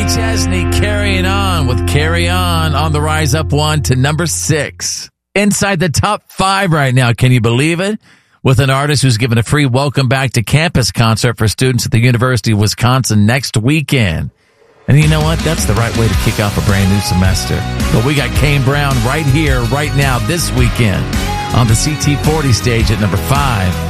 Chesney carrying on with Carry On the rise up one to number 6. Inside the top 5 right now, can you believe it? With an artist who's given a free welcome back to campus concert for students at the University of Wisconsin next weekend. And you know what? That's the right way to kick off a brand new semester. But we got Kane Brown right here, right now, this weekend on the CT40 stage at number 5.